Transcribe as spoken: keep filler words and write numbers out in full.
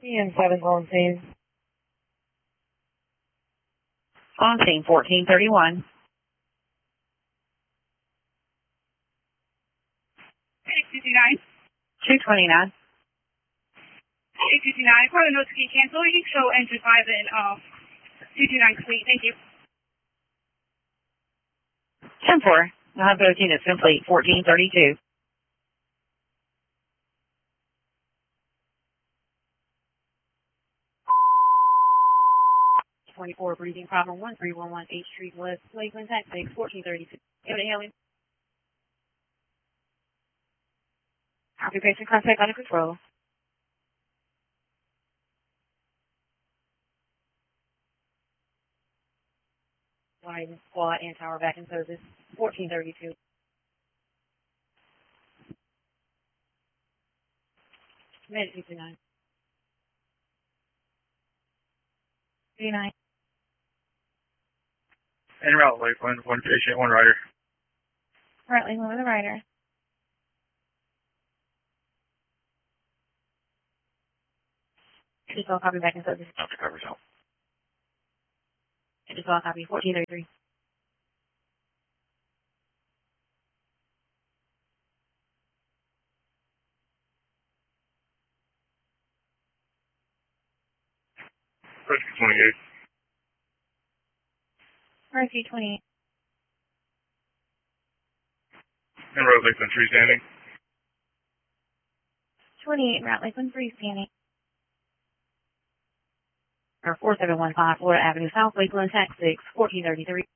and seven on scene. On scene, fourteen thirty-one. eight fifty-nine. two twenty-nine. eight fifty-nine. For the notes, can you cancel? You can show engine five and uh, two two nine complete. Thank you. ten four. nine thirteen is complete. fourteen thirty-two. twenty-four, breathing problem, one three one one H Street West, Lakeland, Texas, fourteen thirty-two. Go to Haley. Copy, patient contact under control. Line squad and tower back in service, fourteen thirty-two. Minute fifty-nine. fifty-nine. En route, Lakeland, one patient, one rider. Right, Lakeland with a rider. Just all copy back in service. After coverage out. Just all copy, fourteen thirty-three. Rescue twenty-eight. Rescue twenty-eight. En route, Lakeland, three standing. twenty-eight, route Lakeland, three scanning. Or four seven one five, Florida Avenue South, Lakeland, Tax six, fourteen thirty-three.